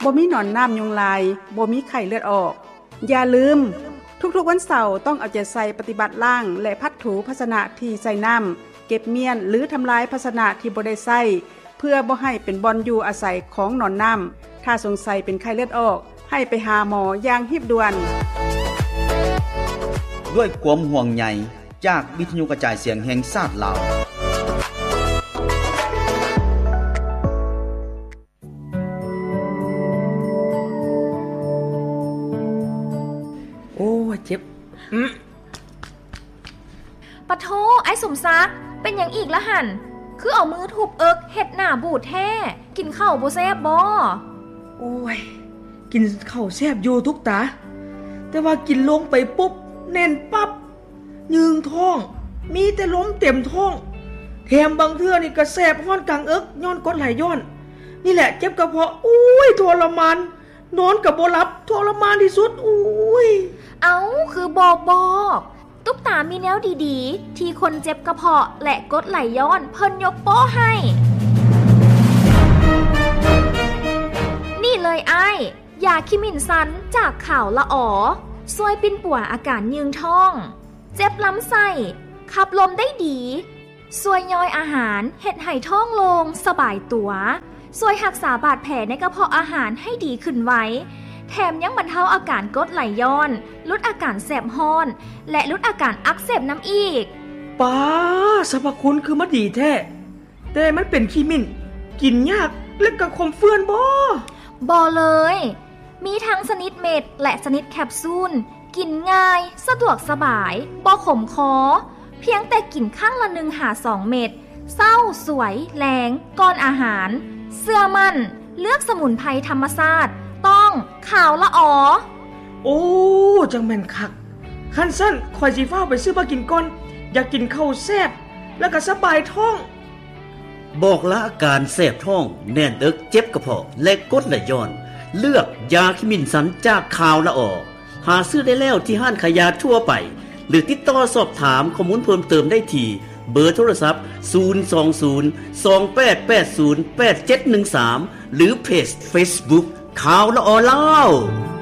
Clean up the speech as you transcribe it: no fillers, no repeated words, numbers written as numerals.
บ่มีหนอนน้ำยุงลายบ่มีไข้เลือดออกอย่าลืมทุกๆวันเสาร์ต้องเอาใจใส่ปฏิบัติล้างและพัดถูภาชนะที่ใส่น้ำเก็บเมียนหรือทำลายภาชนะที่บ่ได้ใส่เพื่อบ่ให้เป็นบ่อนอยู่อาศัยของหนอนน้ำถ้าสงสัยเป็นไข้เลือดออกให้ไปหาหมออย่างรีบด่วนด้วยความห่วงใยจากวิทยุกระจายเสียงแห่งชาติลาวโอ้เจ็บปะโทไอ้สมซักเป็นหยังอีกละหั่นคือเอามือทุบเอิกเฮ็ดหน้าบูดแท้กินข้าวบ่แซ่บบ่โอ้ยกินข้าวแซ่บอยู่ทุกตาแต่ว่ากินลงไปปุ๊บแน่นปั๊บยืงท้องมีแต่ล้มเต็มท้องแถมบางเทื่อนี่ก็แสบฮ้อนกลางเอิกย้อนกดไหลย้อนนี่แหละเจ็บกระเพาะอุ้ยทรมานนอนก็บ่หลับทรมานที่สุดอุ้ยเอาคือบอกตุ๊กตามีแนวดีๆที่คนเจ็บกระเพาะและกดไหลย้อนเพิ่นยกโป้ให้นี่เลยไอ้ยาคิมินซันจากข่าวละอ๋อช่วยปิ่นป่วอาการยืงท้องเจ็บลำไส้ขับลมได้ดีช่วยย่อยอาหารเฮ็ดให้ท้องโล่งสบายตัวช่วยรักษาบาดแผลในกระเพาะอาหารให้ดีขึ้นไว้แถมยังบรรเทาอาการกรดไหลย้อนลดอาการแสบฮ้อนและลดอาการอักเสบน้ำอีกป้าสรรพคุณคือมันดีแท้แต่มันเป็นขี้มิ้นกินยากและก็คมเฟื่อนบ่เลยมีทั้งชนิดเม็ดและชนิดแคปซูลกินง่ายสะดวกสบายบ่ขมคอเพียงแต่กินข้างละ1-2 เม็ดเศร้าสวยแรงก่อนอาหารเสื้อมั่นเลือกสมุนไพรธรรมชาติต้องข่าวละอ๋อโอ้จังแม่นคักคันสั้นข่อยสิฟ้าไปซื้อมากินก่อนอยากกินข้าวแซ่บแล้วก็สบายท้องบอกละอาการแสบท้องแน่นเอิกเจ็บกระเพาะและกดไหลย้อนเลือกยาคิมินซันจากข่าวละอ๋อหาซื้อได้แล้วที่ห้างขายยาทั่วไปหรือติดต่อสอบถามข้อมูลเพิ่มเติมได้ที่เบอร์โทรศัพท์02028808713หรือเพจ Facebook ข่าวละอ๋อลาว